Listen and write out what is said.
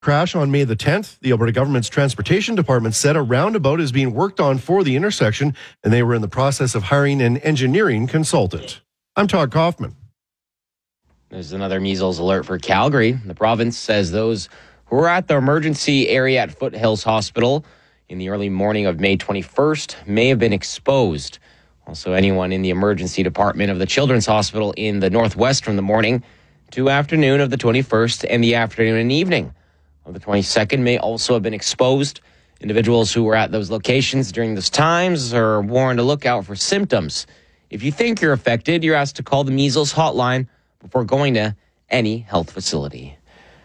Crash on May the 10th. The Alberta government's transportation department said a roundabout is being worked on for the intersection, and they were in the process of hiring an engineering consultant. I'm Todd Kaufman. There's another measles alert for Calgary. The province says those who were at the emergency area at Foothills Hospital in the early morning of May 21st may have been exposed. Also, anyone in the emergency department of the Children's Hospital in the northwest from the morning to afternoon of the 21st and the afternoon and evening of the 22nd may also have been exposed. Individuals who were at those locations during those times are warned to look out for symptoms. If you think you're affected, you're asked to call the measles hotline before going to any health facility.